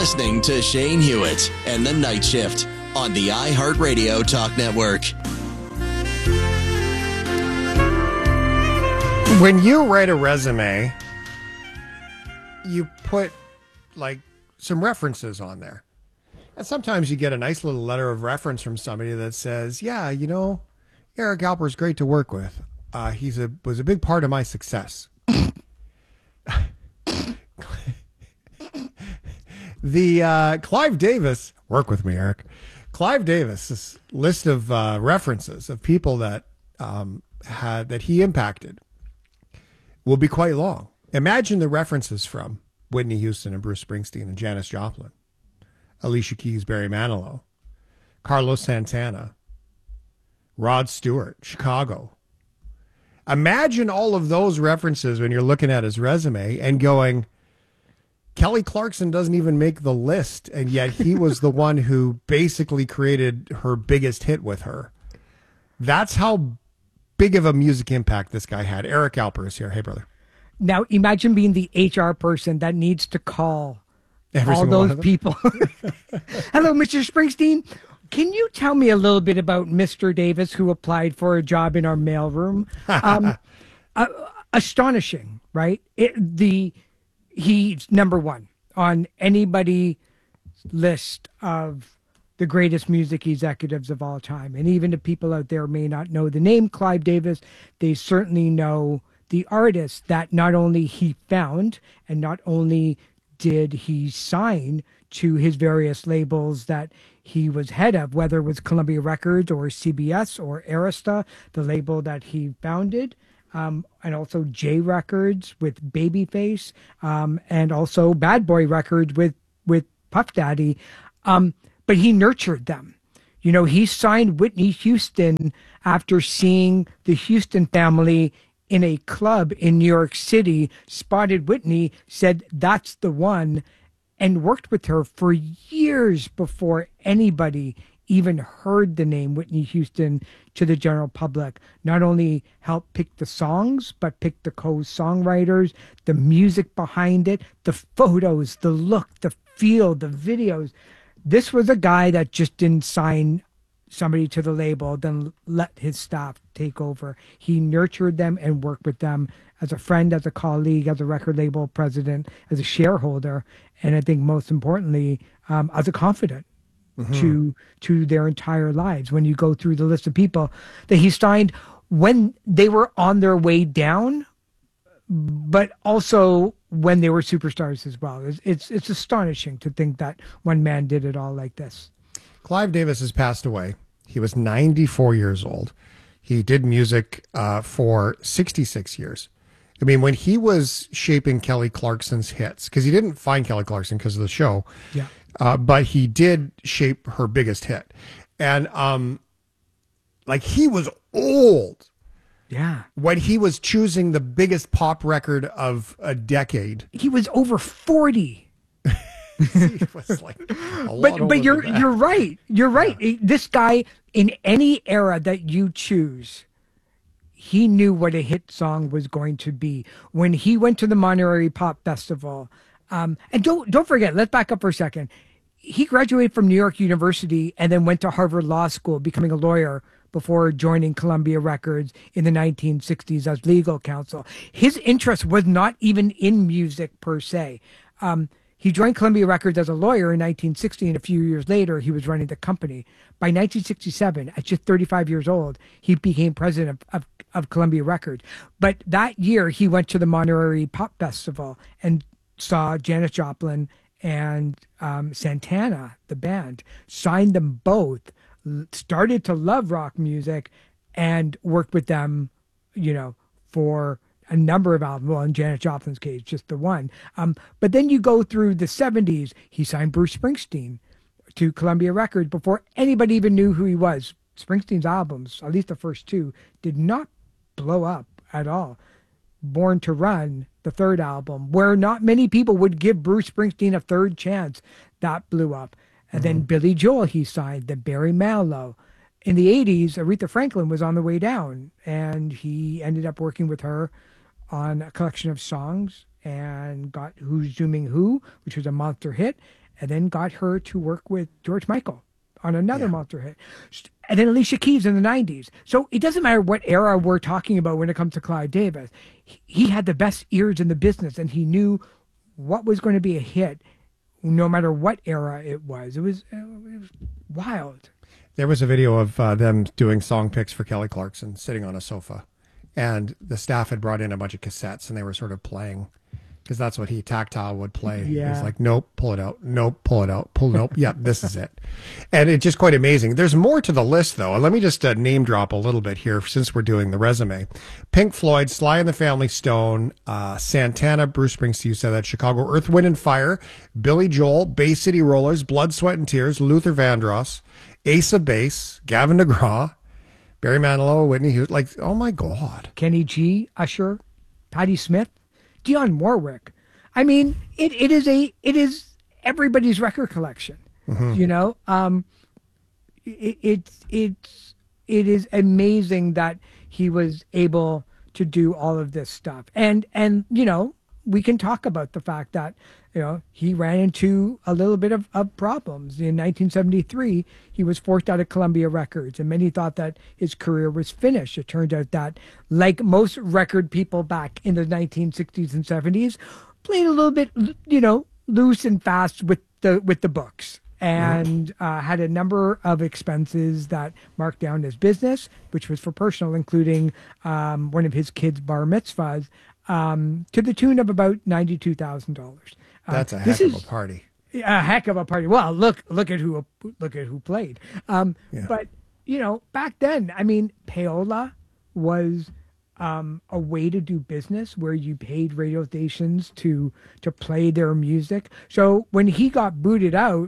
listening to Shane Hewitt and the Night Shift on the iHeartRadio Talk Network. When you write a resume, you put like some references on there. And sometimes you get a nice little letter of reference from somebody that says, yeah, you know, Eric Alper's great to work with. Was a big part of my success. The Clive Davis, work with me, Eric. Clive Davis, this list of references of people that that he impacted will be quite long. Imagine the references from Whitney Houston and Bruce Springsteen and Janis Joplin, Alicia Keys, Barry Manilow, Carlos Santana, Rod Stewart, Chicago. Imagine all of those references when you're looking at his resume and going, Kelly Clarkson doesn't even make the list, and yet he was the one who basically created her biggest hit with her. That's how big of a music impact this guy had. Eric Alper is here. Hey, brother. Now, imagine being the HR person that needs to call all those people. Hello, Mr. Springsteen. Can you tell me a little bit about Mr. Davis, who applied for a job in our mailroom? Astonishing, right? He's number one on anybody's list of the greatest music executives of all time. And even if people out there may not know the name Clive Davis, they certainly know the artist that not only he found and not only did he sign to his various labels that he was head of, whether it was Columbia Records or CBS or Arista, the label that he founded, and also J Records with Babyface, and also Bad Boy Records with Puff Daddy. But he nurtured them. You know, he signed Whitney Houston after seeing the Houston family in a club in New York City, spotted Whitney, said, that's the one, and worked with her for years before anybody even heard the name Whitney Houston to the general public. Not only helped pick the songs, but pick the co-songwriters, the music behind it, the photos, the look, the feel, the videos. This was a guy that just didn't sign somebody to the label, then let his staff take over. He nurtured them and worked with them as a friend, as a colleague, as a record label president, as a shareholder, and I think most importantly, as a confidant. To their entire lives. When you go through the list of people that he signed when they were on their way down, but also when they were superstars as well. It's astonishing to think that one man did it all like this. Clive Davis has passed away. He was 94 years old. He did music for 66 years. I mean, when he was shaping Kelly Clarkson's hits, because he didn't find Kelly Clarkson because of the show. Yeah. But he did shape her biggest hit. And like he was old. Yeah. When he was choosing the biggest pop record of a decade. He was over 40. He was like but you're right. You're right. This guy, in any era that you choose, he knew what a hit song was going to be. When he went to the Monterey Pop Festival, and don't forget, let's back up for a second. He graduated from New York University and then went to Harvard Law School, becoming a lawyer before joining Columbia Records in the 1960s as legal counsel. His interest was not even in music per se. He joined Columbia Records as a lawyer in 1960, and a few years later, he was running the company. By 1967, at just 35 years old, he became president of Columbia Records. But that year, he went to the Monterey Pop Festival and saw Janis Joplin and Santana, the band, signed them both, started to love rock music, and worked with them, you know, for a number of albums. Well, in Janis Joplin's case, just the one. But then you go through the 70s, he signed Bruce Springsteen to Columbia Records before anybody even knew who he was. Springsteen's albums, at least the first two, did not blow up at all. Born to Run, the third album, where not many people would give Bruce Springsteen a third chance, that blew up. And then Billy Joel he signed, then Barry Manilow. In the 80s, Aretha Franklin was on the way down, and he ended up working with her on a collection of songs and got Who's Zooming Who, which was a monster hit. and then got her to work with George Michael on another monster hit. And then Alicia Keys in the 90s. So it doesn't matter what era we're talking about when it comes to Clive Davis. He had the best ears in the business, and he knew what was going to be a hit no matter what era it was. It was wild. There was a video of them doing song picks for Kelly Clarkson sitting on a sofa. And the staff had brought in a bunch of cassettes, and they were sort of playing, because that's what Tactile would play. Yeah. He's like, nope, pull it out. Nope, pull it out. Nope. Yep, this is it. And it's just quite amazing. There's more to the list, though. And let me just name drop a little bit here since we're doing the resume. Pink Floyd, Sly and the Family Stone, Santana, Bruce Springsteen, you said that, Chicago, Earth, Wind and Fire, Billy Joel, Bay City Rollers, Blood, Sweat and Tears, Luther Vandross, Ace of Base, Gavin DeGraw, Barry Manilow, Whitney Houston. Like, oh my God. Kenny G, Usher, Patti Smith, Dionne Warwick. I mean, it is everybody's record collection. You know, it is amazing that he was able to do all of this stuff. And you know, we can talk about the fact that, you know, he ran into a little bit of problems. In 1973, he was forced out of Columbia Records, and many thought that his career was finished. It turned out that, like most record people back in the 1960s and 70s, played a little bit, you know, loose and fast with the books, and had a number of expenses that marked down his business, which was for personal, including one of his kids' bar mitzvahs, to the tune of about $92,000. That's a heck of a party. A heck of a party. Well, look at who played. But you know, back then, I mean, payola was a way to do business where you paid radio stations to play their music. So when he got booted out,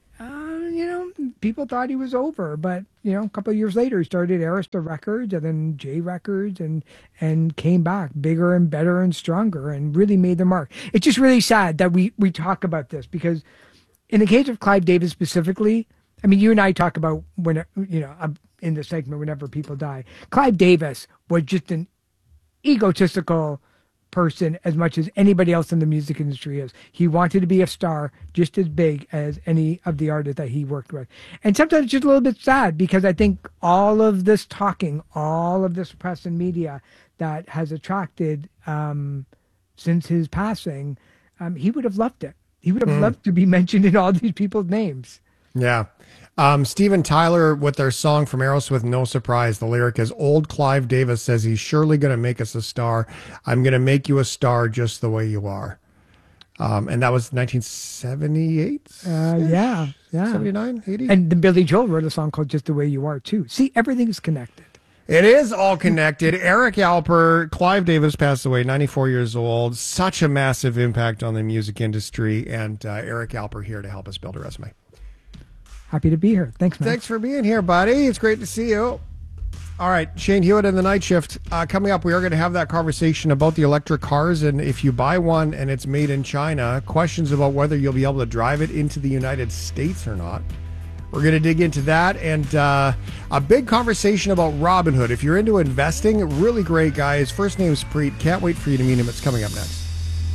you know, people thought he was over. But you know, a couple of years later, he started Arista Records and then J Records, and came back bigger and better and stronger, and really made their mark. It's just really sad that we talk about this, because in the case of Clive Davis specifically, I mean, you and I talk about when, you know, in the segment, whenever people die. Clive Davis was just an egotistical person as much as anybody else in the music industry is. He wanted to be a star just as big as any of the artists that he worked with. And sometimes it's just a little bit sad, because I think all of this talking, all of this press and media that has attracted since his passing, he would have loved it. He would have loved to be mentioned in all these people's names. Yeah. Steven Tyler with their song from Aerosmith, No Surprise. The lyric is, old Clive Davis says he's surely going to make us a star. I'm going to make you a star just the way you are. And that was 1978? Yeah. 79, 80? And then Billy Joel wrote a song called Just the Way You Are, too. See, everything is connected. It is all connected. Eric Alper, Clive Davis passed away, 94 years old. Such a massive impact on the music industry. And Eric Alper here to help us build a resume. Happy to be here. Thanks, man. Thanks for being here, buddy. It's great to see you. All right, Shane Hewitt in the Night Shift. Coming up, we are going to have that conversation about the electric cars, and if you buy one and it's made in China, questions about whether you'll be able to drive it into the United States or not. We're going to dig into that, and a big conversation about Robinhood. If you're into investing, really great guy. His first name is Preet. Can't wait for you to meet him. It's coming up next.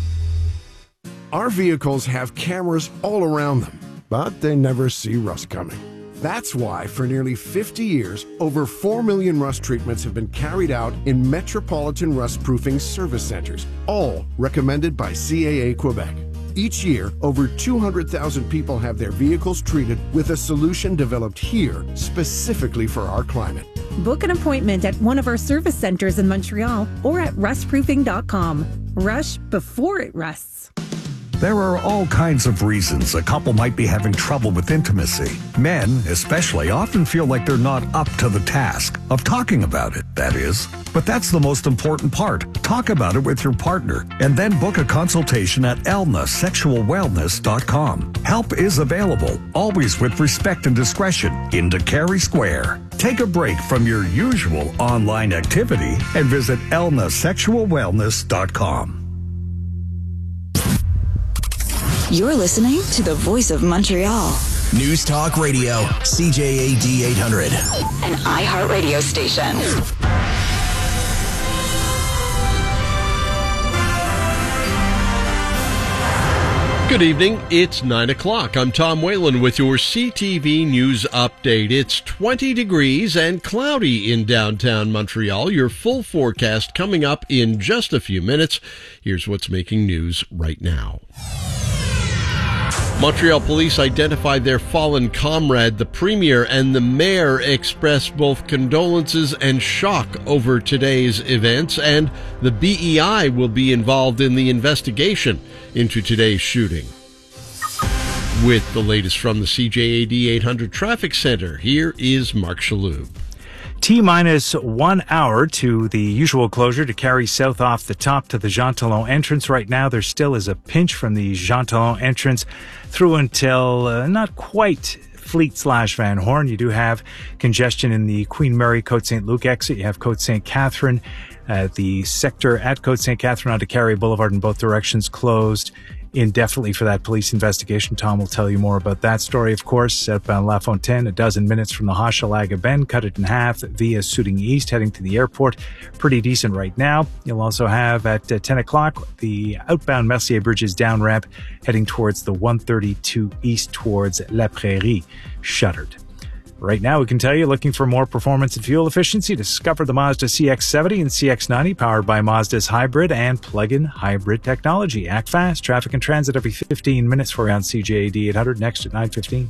Our vehicles have cameras all around them, but they never see rust coming. That's why, for nearly 50 years, over 4 million rust treatments have been carried out in metropolitan rust-proofing service centers, all recommended by CAA Quebec. Each year, over 200,000 people have their vehicles treated with a solution developed here specifically for our climate. Book an appointment at one of our service centers in Montreal or at rustproofing.com. Rush before it rusts. There are all kinds of reasons a couple might be having trouble with intimacy. Men, especially, often feel like they're not up to the task of talking about it, that is. But that's the most important part. Talk about it with your partner and then book a consultation at elnasexualwellness.com. Help is available, always with respect and discretion, in Carey Square. Take a break from your usual online activity and visit elnasexualwellness.com. You're listening to the Voice of Montreal. News Talk Radio, CJAD 800. An iHeartRadio station. Good evening. It's 9 o'clock. I'm Tom Whalen with your CTV News Update. It's 20 degrees and cloudy in downtown Montreal. Your full forecast coming up in just a few minutes. Here's what's making news right now. Montreal police identified their fallen comrade. The premier and the mayor expressed both condolences and shock over today's events, and the BEI will be involved in the investigation into today's shooting. With the latest from the CJAD 800 Traffic Center, here is Mark Chaloux. T-minus 1 hour to the usual closure to carry south off the top to the Jean Talon entrance. Right now, there still is a pinch from the Jean Talon entrance through until not quite Fleet/Van Horn. You do have congestion in the Queen Mary Côte St. Luc exit. You have Côte St. Catherine. The sector at Côte St. Catherine onto Carrier Boulevard in both directions closed indefinitely for that police investigation. Tom will tell you more about that story, of course. Southbound La Fontaine, a dozen minutes from the Hochelaga Bend, cut it in half via Suding East, heading to the airport. Pretty decent right now. You'll also have at 10 o'clock, the outbound Mercier Bridges down ramp, heading towards the 132 East towards La Prairie, shuttered. Right now, we can tell you, looking for more performance and fuel efficiency, discover the Mazda CX-70 and CX-90, powered by Mazda's hybrid and plug-in hybrid technology. Act fast. Traffic and transit every 15 minutes for around CJAD 800, next at 9:15.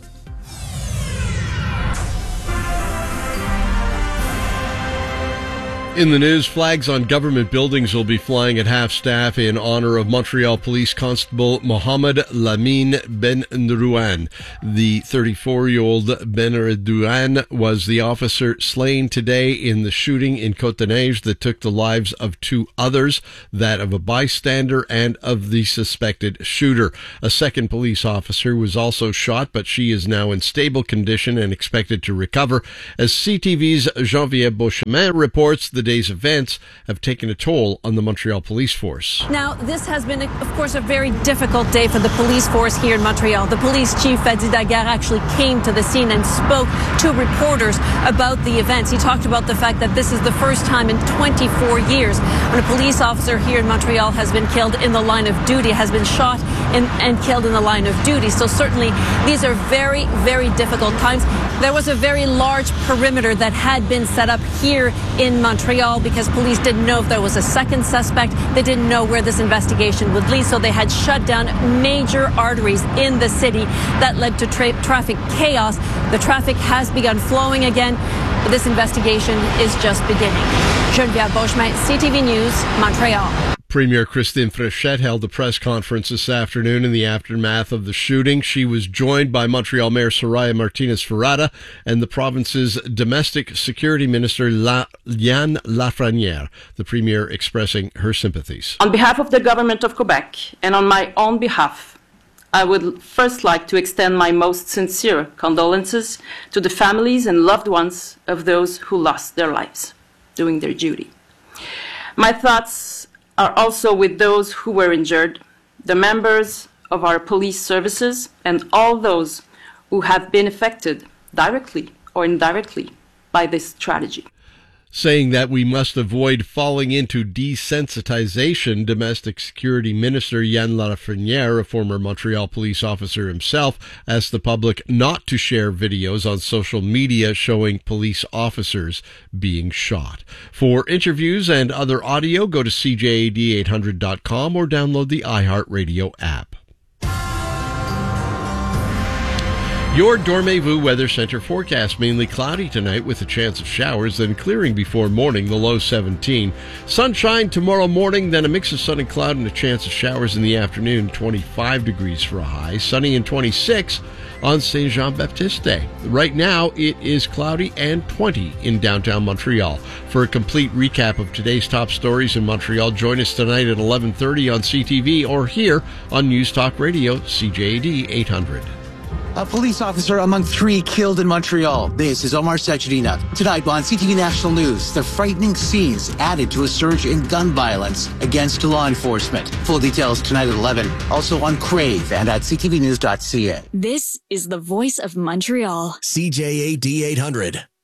In the news, flags on government buildings will be flying at half-staff in honor of Montreal Police Constable Mohamed Lamine Benrouane. The 34-year-old Benrouane was the officer slain today in the shooting in Côte-des-Neiges that took the lives of two others, that of a bystander and of the suspected shooter. A second police officer was also shot, but she is now in stable condition and expected to recover. As CTV's Jean-Pierre Beauchemin reports, the day's events have taken a toll on the Montreal police force. Now, this has been, of course, a very difficult day for the police force here in Montreal. The police chief, Fadi Daguerre, actually came to the scene and spoke to reporters about the events. He talked about the fact that this is the first time in 24 years when a police officer here in Montreal has been killed in the line of duty, has been shot and killed in the line of duty. So certainly these are very, very difficult times. There was a very large perimeter that had been set up here in Montreal because police didn't know if there was a second suspect. They didn't know where this investigation would lead, so they had shut down major arteries in the city that led to traffic chaos. The traffic has begun flowing again, but this investigation is just beginning. Geneviève Beauchemin, CTV News, Montreal. Premier Christine Fréchette held a press conference this afternoon in the aftermath of the shooting. She was joined by Montreal Mayor Soraya Martinez-Ferrada and the province's domestic security minister, Yann Lafrenière, the premier expressing her sympathies. On behalf of the government of Quebec and on my own behalf, I would first like to extend my most sincere condolences to the families and loved ones of those who lost their lives doing their duty. My thoughts are also with those who were injured, the members of our police services, and all those who have been affected directly or indirectly by this tragedy. Saying that we must avoid falling into desensitization, Domestic Security Minister Yann Lafrenière, a former Montreal police officer himself, asked the public not to share videos on social media showing police officers being shot. For interviews and other audio, go to CJAD800.com or download the iHeartRadio app. Your Dormez-vous Weather Center forecast: mainly cloudy tonight with a chance of showers, then clearing before morning, the low 17. Sunshine tomorrow morning, then a mix of sun and cloud and a chance of showers in the afternoon, 25 degrees for a high. Sunny and 26 on Saint Jean-Baptiste Day. Right now, it is cloudy and 20 in downtown Montreal. For a complete recap of today's top stories in Montreal, join us tonight at 11:30 on CTV or here on News Talk Radio, CJAD 800. A police officer among 3 killed in Montreal. This is Omar Sachedina. Tonight on CTV National News, the frightening scenes added to a surge in gun violence against law enforcement. Full details tonight at 11. Also on Crave and at ctvnews.ca. This is the voice of Montreal. CJAD 800.